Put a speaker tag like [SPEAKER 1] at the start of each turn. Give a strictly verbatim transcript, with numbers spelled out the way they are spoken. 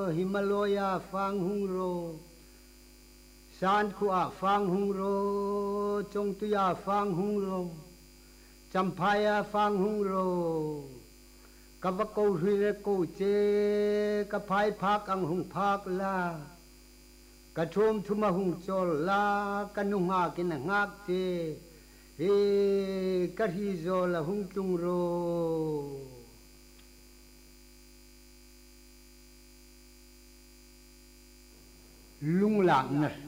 [SPEAKER 1] Himalaya phang hung ro san khua phang hung ro chong tuya phang hung ro champaya phang hung ro kavako hire ko che kapai phak ang hung phak la kathum thuma hung chol la kanunga kinangak che e kahi zo la hung tung ro lung lạc nè